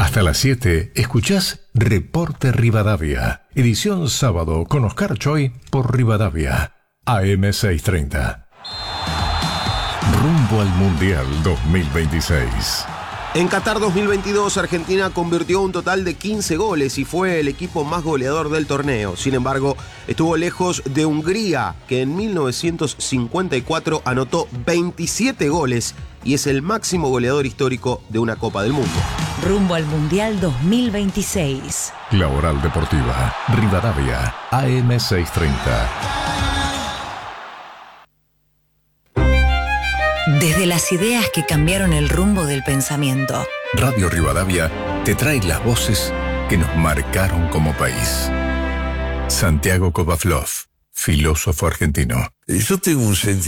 Hasta las 7 escuchás Reporte Rivadavia, edición sábado con Oscar Choi por Rivadavia, AM630. Rumbo al Mundial 2026. En Qatar 2022, Argentina convirtió un total de 15 goles y fue el equipo más goleador del torneo. Sin embargo, estuvo lejos de Hungría, que en 1954 anotó 27 goles y es el máximo goleador histórico de una Copa del Mundo. Rumbo al Mundial 2026. La Oral Deportiva, Rivadavia, AM630. Desde las ideas que cambiaron el rumbo del pensamiento. Radio Rivadavia te trae las voces que nos marcaron como país. Santiago Kovaflov, filósofo argentino. Yo tengo un sentimiento